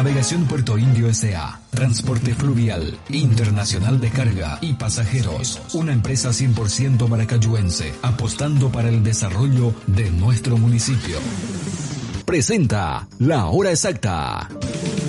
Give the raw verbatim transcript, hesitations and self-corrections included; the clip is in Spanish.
Navegación Puerto Indio S A. Transporte fluvial, internacional de carga y pasajeros. Una empresa cien por ciento maracayuense, apostando para el desarrollo de nuestro municipio. Presenta La Hora Exacta.